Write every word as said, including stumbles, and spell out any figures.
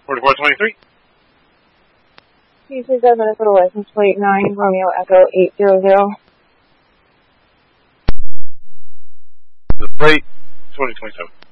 forty-four twenty-three. Please please Minnesota license plate nine Romeo Echo eight zero zero. The plate twenty twenty-seven.